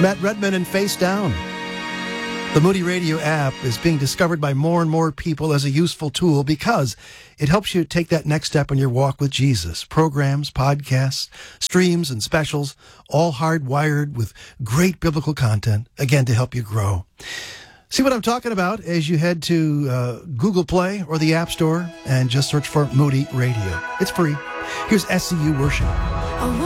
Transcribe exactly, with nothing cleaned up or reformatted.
Matt Redman and Face Down. The Moody Radio app is being discovered by more and more people as a useful tool because it helps you take that next step in your walk with Jesus. Programs, podcasts, streams, and specials, all hardwired with great biblical content, again, to help you grow. See what I'm talking about as you head to uh, Google Play or the App Store and just search for Moody Radio. It's free. Here's S C U Worship.